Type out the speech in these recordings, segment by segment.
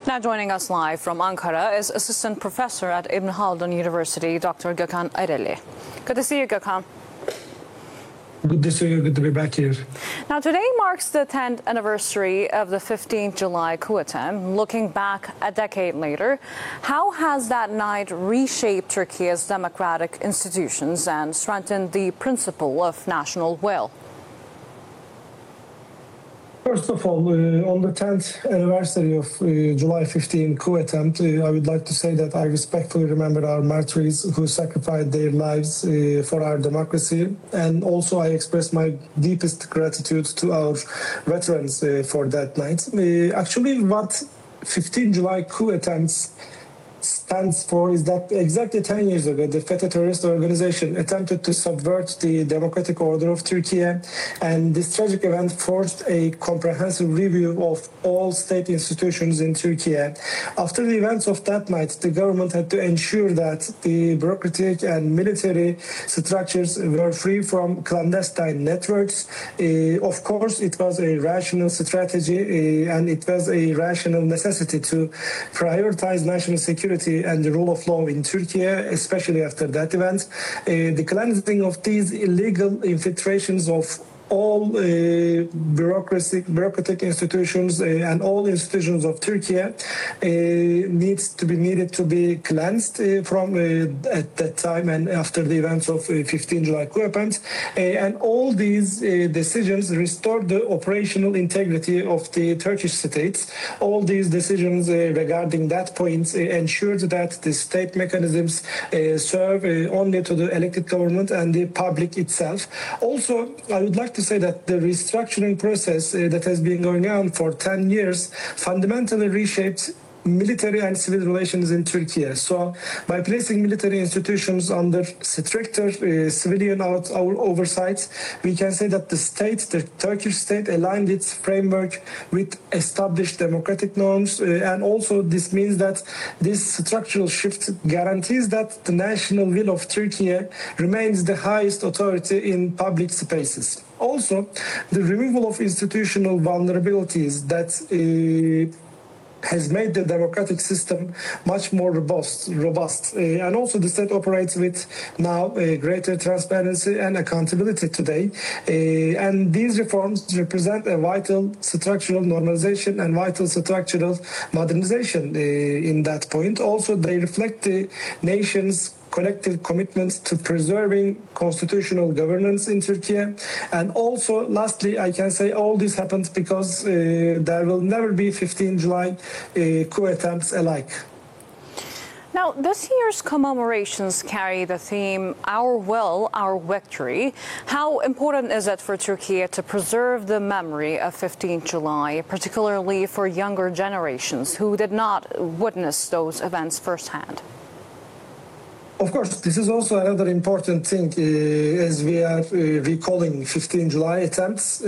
Now joining us live from Ankara is Assistant Professor at Ibn Khaldun University, Dr. Gökhan Ereli. Good to see you, Gökhan. Good to see you. Good to be back here. Now, today marks the 10th anniversary of the 15th July coup attempt. Looking back a decade later, how has that night reshaped Turkey's democratic institutions and strengthened the principle of national will? First of all, on the 10th anniversary of July 15 coup attempt, I would like to say that I respectfully remember our martyrs who sacrificed their lives for our democracy. And also I express my deepest gratitude to our veterans for that night. Actually, what 15 July coup attempts stands for is that exactly 10 years ago, the FETÖ terrorist organization attempted to subvert the democratic order of Turkey, and this tragic event forced a comprehensive review of all state institutions in Turkey. After the events of that night, the government had to ensure that the bureaucratic and military structures were free from clandestine networks. Of course, it was a rational strategy and it was a rational necessity to prioritize national security and the rule of law in Turkey, especially after that event. The cleansing of these illegal infiltrations of all bureaucratic institutions and all institutions of Turkey needed to be cleansed from at that time and after the events of 15 July coup attempt. And all these decisions restored the operational integrity of the Turkish state. All these decisions regarding that point ensured that the state mechanisms serve only to the elected government and the public itself. Also, I would like to say that the restructuring process that has been going on for 10 years fundamentally reshaped military and civil relations in Turkey. So by placing military institutions under stricter civilian oversight, we can say that the Turkish state aligned its framework with established democratic norms. And also this means that this structural shift guarantees that the national will of Turkey remains the highest authority in public spaces. Also, the removal of institutional vulnerabilities that has made the democratic system much more robust. And also the state operates with now greater transparency and accountability today. And these reforms represent a vital structural normalization and vital structural modernization in that point. Also, they reflect the nation's collective commitment to preserving constitutional governance in Turkey. And also, lastly, I can say all this happened because there will never be 15 July coup attempts alike. Now, this year's commemorations carry the theme, Our Will, Our Victory. How important is it for Turkey to preserve the memory of 15 July, particularly for younger generations who did not witness those events firsthand? Of course, this is also another important thing as we are recalling 15 July attempts.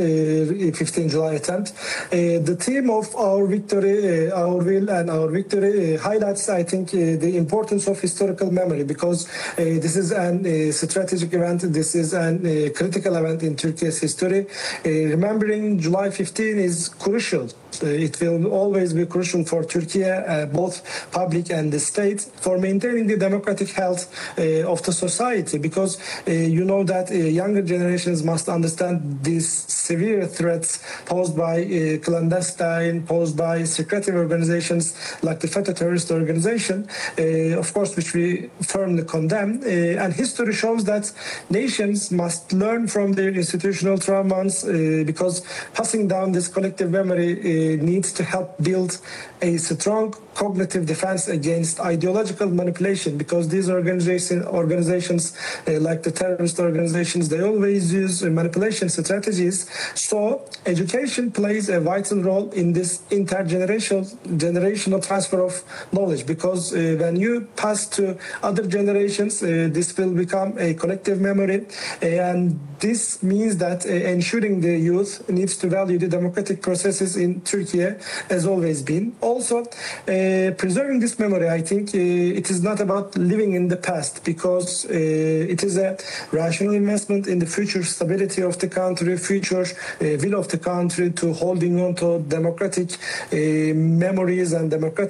The theme of our victory, our will and our victory highlights, I think, the importance of historical memory because this is a strategic event. This is a critical event in Turkey's history. Remembering July 15 is crucial. It will always be crucial for Turkey, both public and the state, for maintaining the democratic health of the society, because you know that younger generations must understand these severe threats posed by clandestine, posed by secretive organizations like the FETÖ terrorist organization, of course, which we firmly condemn. And history shows that nations must learn from their institutional traumas because passing down this collective memory needs to help build a strong cognitive defense against ideological manipulation, because these organizations like the terrorist organizations, they always use manipulation strategies. So education plays a vital role in this intergenerational transfer of knowledge, because when you pass to other generations, this will become a collective memory, and this means that ensuring the youth needs to value the democratic processes in Turkey has always been. Also, preserving this memory, I think it is not about living in the past, because it is a rational investment in the future stability of the country, future will of the country, to holding on to democratic memories and democratic